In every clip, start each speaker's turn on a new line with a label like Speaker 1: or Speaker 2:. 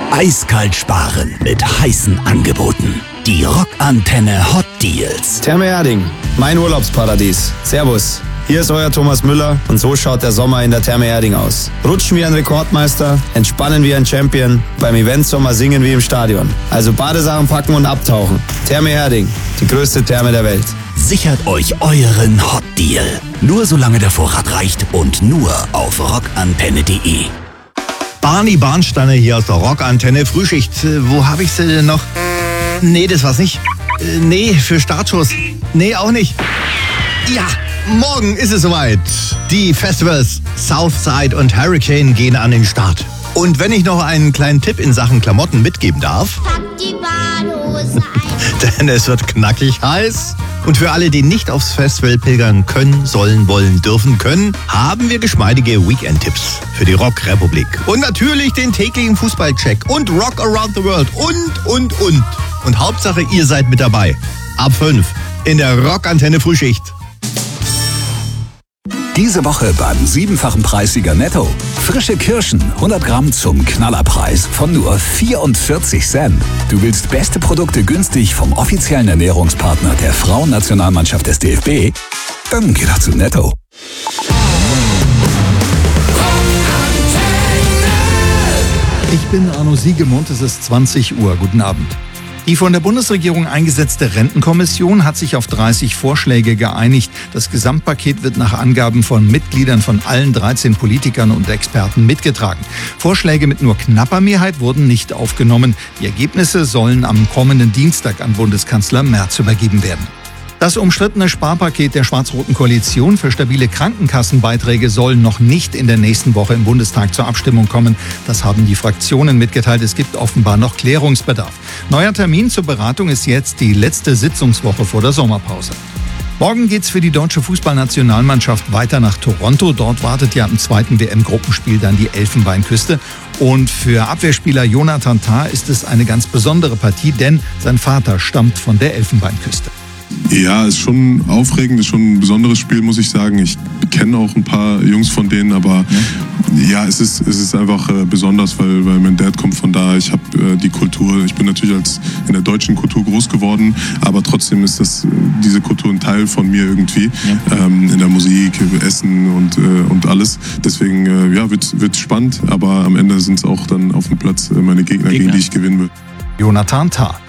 Speaker 1: Eiskalt sparen mit heißen Angeboten. Die Rockantenne Hot Deals.
Speaker 2: Therme Erding, mein Urlaubsparadies. Servus, hier ist euer Thomas Müller und so schaut der Sommer in der Therme Erding aus. Rutschen wie ein Rekordmeister, entspannen wie ein Champion, beim Eventsommer singen wie im Stadion. Also Badesachen packen und abtauchen. Therme Erding, die größte Therme der Welt.
Speaker 1: Sichert euch euren Hot Deal. Nur solange der Vorrat reicht und nur auf rockantenne.de.
Speaker 3: Barney Bahnsteiner hier aus der Rockantenne. Frühschicht. Wo habe ich sie denn noch? Nee, das war's nicht. Nee, für Startschuss. Nee, auch nicht. Ja, morgen ist es soweit. Die Festivals Southside und Hurricane gehen an den Start. Und wenn ich noch einen kleinen Tipp in Sachen Klamotten mitgeben darf.
Speaker 4: Pack die Badehose ein.
Speaker 3: Denn es wird knackig heiß. Und für alle, die nicht aufs Festival pilgern können, sollen, wollen, dürfen, können, haben wir geschmeidige Weekend-Tipps für die Rock-Republik. Und natürlich den täglichen Fußballcheck und Rock Around the World und. Und Hauptsache, ihr seid mit dabei. Ab 5 in der Rockantenne Frühschicht.
Speaker 1: Diese Woche beim 7-fachen Preissieger Netto. Frische Kirschen, 100 Gramm zum Knallerpreis von nur 44 Cent. Du willst beste Produkte günstig vom offiziellen Ernährungspartner der Frauennationalmannschaft des DFB? Dann geh doch zu Netto.
Speaker 5: Ich bin Arno Siegemund, es ist 20 Uhr. Guten Abend. Die von der Bundesregierung eingesetzte Rentenkommission hat sich auf 30 Vorschläge geeinigt. Das Gesamtpaket wird nach Angaben von Mitgliedern von allen 13 Politikern und Experten mitgetragen. Vorschläge mit nur knapper Mehrheit wurden nicht aufgenommen. Die Ergebnisse sollen am kommenden Dienstag an Bundeskanzler Merz übergeben werden. Das umstrittene Sparpaket der schwarz-roten Koalition für stabile Krankenkassenbeiträge soll noch nicht in der nächsten Woche im Bundestag zur Abstimmung kommen. Das haben die Fraktionen mitgeteilt. Es gibt offenbar noch Klärungsbedarf. Neuer Termin zur Beratung ist jetzt die letzte Sitzungswoche vor der Sommerpause. Morgen geht's für die deutsche Fußballnationalmannschaft weiter nach Toronto. Dort wartet ja im zweiten WM-Gruppenspiel dann die Elfenbeinküste. Und für Abwehrspieler Jonathan Tah ist es eine ganz besondere Partie, denn sein Vater stammt von der Elfenbeinküste.
Speaker 6: Ja, ist schon aufregend, ist schon ein besonderes Spiel, muss ich sagen. Ich kenne auch ein paar Jungs von denen, aber ja, es ist einfach besonders, weil mein Dad kommt von da. Ich habe die Kultur, ich bin natürlich in der deutschen Kultur groß geworden, aber trotzdem ist diese Kultur ein Teil von mir irgendwie, in der Musik, Essen und alles. Deswegen ja, wird's spannend, aber am Ende sind es auch dann auf dem Platz meine Gegner, gegen die ich gewinnen will.
Speaker 5: Jonathan Tah.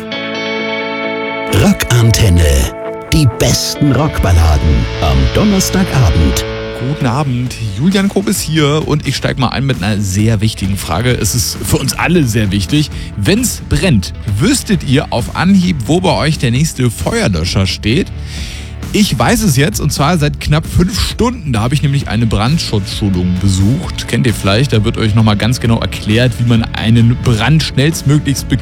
Speaker 1: Rockantenne. Die besten Rockballaden am Donnerstagabend.
Speaker 7: Guten Abend, Julian Kopp ist hier und ich steige mal ein mit einer sehr wichtigen Frage. Es ist für uns alle sehr wichtig. Wenn's brennt, wüsstet ihr auf Anhieb, wo bei euch der nächste Feuerlöscher steht? Ich weiß es jetzt, und zwar seit knapp 5 Stunden. Da habe ich nämlich eine Brandschutzschulung besucht. Kennt ihr vielleicht? Da wird euch nochmal ganz genau erklärt, wie man einen Brand schnellstmöglichst